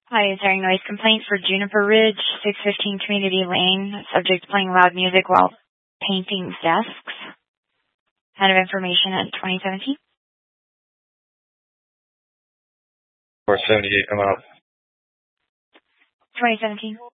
Hi, is there a noise complaint for Juniper Ridge, 615 Community Lane, subject playing loud music while painting desks? Kind of information at 2017? 478, come out. 2017.